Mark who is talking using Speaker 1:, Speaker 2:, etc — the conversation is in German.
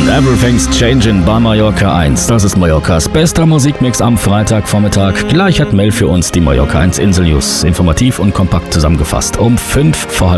Speaker 1: Everything's Changing bei Mallorca 1. Das ist Mallorcas bester Musikmix am Freitagvormittag. Gleich hat Mel für uns die Mallorca 1 Insel News informativ und kompakt zusammengefasst. Um 5 vor halb